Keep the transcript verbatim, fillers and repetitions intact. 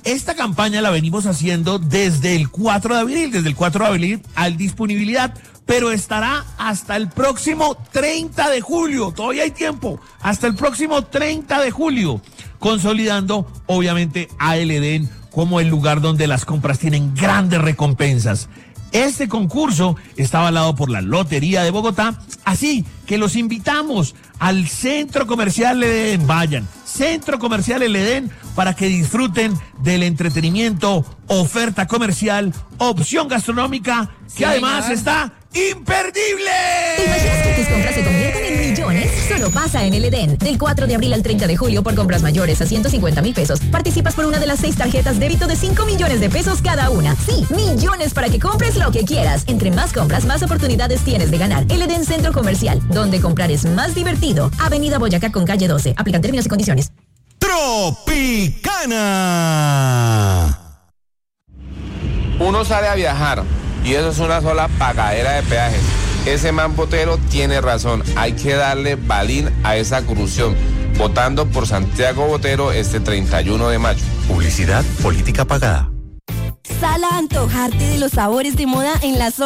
esta campaña la venimos haciendo desde el cuatro de abril, desde el cuatro de abril al disponibilidad, pero estará hasta el próximo treinta de julio, todavía hay tiempo, hasta el próximo treinta de julio, consolidando obviamente a El Edén como el lugar donde las compras tienen grandes recompensas. Este concurso está avalado por la Lotería de Bogotá, así que los invitamos al Centro Comercial El Edén. Vayan, Centro Comercial El Edén, para que disfruten del entretenimiento, oferta comercial, opción gastronómica, que sí, además señor. Está imperdible. ¿Te imaginas que tus compras se conviertan en millones? Solo pasa en El Edén. Del cuatro de abril al treinta de julio, por compras mayores a ciento cincuenta mil pesos, participas por una de las seis tarjetas débito de cinco millones de pesos cada una. Sí, millones para que compres lo que quieras. Entre más compras, más oportunidades tienes de ganar. El Edén Centro Comercial, donde comprar es más divertido. Avenida Boyacá con calle doce. Aplican términos y condiciones. Tropicana. Uno sale a viajar y eso es una sola pagadera de peajes. Ese man Botero tiene razón, hay que darle balín a esa corrupción, votando por Santiago Botero este treinta y uno de mayo. Publicidad política pagada. Sal a antojarte de los sabores de moda en la zona